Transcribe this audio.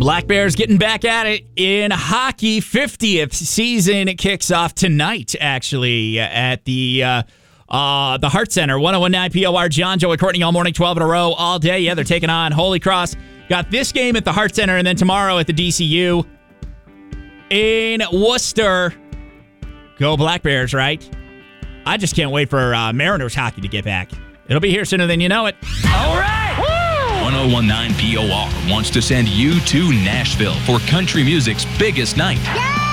Black Bears getting back at it in hockey. 50th season kicks off tonight, actually, at the Hart Center. 101.9 POR. John, Joey, Courtney all morning, 12 in a row, all day. Yeah, they're taking on Holy Cross. Got this game at the Hart Center, and then tomorrow at the DCU in Worcester. Go Black Bears, right? I just can't wait for Mariners hockey to get back. It'll be here sooner than you know it. All right! 1019 POR wants to send you to Nashville for country music's biggest night. Yeah!